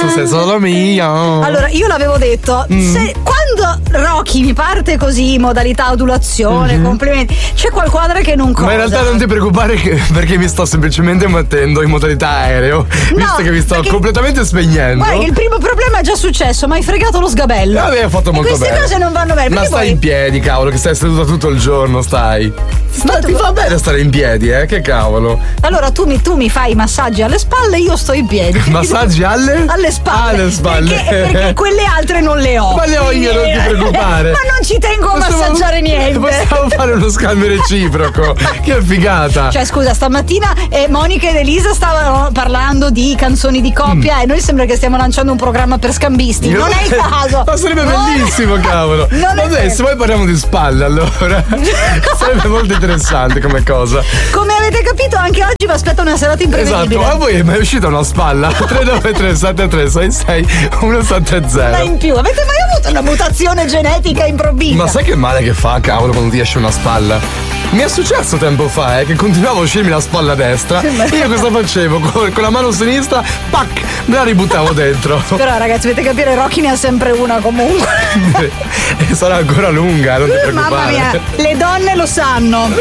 Tu sei solo mia. Allora, io l'avevo detto, quando Rocky mi parte così, modalità adulazione, complimenti, c'è qualquadra che non cosa. Ma in realtà non ti preoccupare perché mi sto semplicemente mettendo in modalità aereo, visto che mi sto completamente spegnendo. Guarda che il primo problema è già successo, ma hai fregato lo sgabello. Vabbè, hai fatto molto bene. Queste cose non vanno bene. Ma stai in piedi, cavolo, che stai seduta tutto il giorno, stai. Ma ti fa bene stare in piedi, che cavolo. Allora tu mi fai i massaggi alle spalle, io sto in piedi. Massaggi alle spalle. Alle spalle. Perché quelle altre non le ho. Ma le ho io, non ti preoccupare. Ma non ci tengo a massaggiare niente. Possiamo fare uno scambio reciproco. Che figata. Cioè scusa, stamattina Monica ed Elisa stavano parlando di canzoni di coppia e noi sembra che stiamo lanciando un programma per scambisti. Non è il caso. Ma sarebbe bellissimo, cavolo. Adesso poi parliamo di spalle, allora. Sarebbe molto interessante come cosa. Come avete capito, anche oggi vi aspetta una serata imprevedibile. Esatto, a voi è mai uscita una spalla? 393 7366 170. Ma in più, avete mai avuto una mutazione genetica improvvisa? Ma sai che male che fa, cavolo, quando ti esce una spalla? Mi è successo tempo fa, che continuavo a uscirmi la spalla destra e io cosa facevo? Con la mano sinistra, pac, me la ributtavo dentro. Però ragazzi, dovete capire, Rocky ne ha sempre una comunque. E sarà ancora lunga, non ti preoccupare. Mamma mia, le donne lo sanno.